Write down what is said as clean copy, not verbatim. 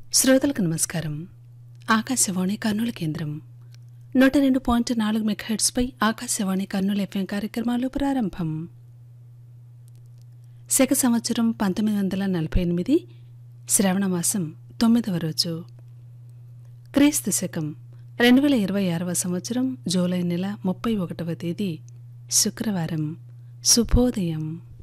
శ్రోతలకు నమస్కారం. ఆకాశవాణి కర్నూలు కేంద్రం 102.4 మెగాహెర్ట్జ్పై ఆకాశవాణి కర్నూలు ఎఫ్ఎం కార్యక్రమాలు ప్రారంభం. శక సంవత్సరం 1948 శ్రావణమాసం 9వ రోజు, క్రీస్తు శకం 2026వ సంవత్సరం జూలై నెల 31వ తేదీ శుక్రవారం. శుభోదయం.